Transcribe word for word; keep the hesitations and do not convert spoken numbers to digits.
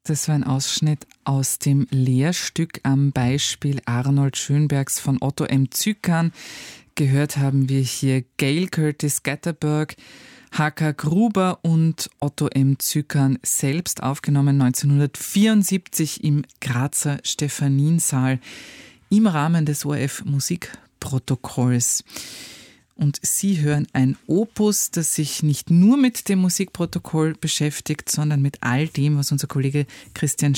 Das war ein Ausschnitt aus dem Lehrstück am Beispiel Arnold Schönbergs von Otto M. Zykan. Gehört haben wir hier Gail Curtis Gatterberg, H K Gruber und Otto M. Zykan, selbst aufgenommen neunzehnhundertvierundsiebzig im Grazer Stephaniensaal im Rahmen des O R F-Musikprotokolls. Und Sie hören ein Opus, das sich nicht nur mit dem Musikprotokoll beschäftigt, sondern mit all dem, was unser Kollege Christian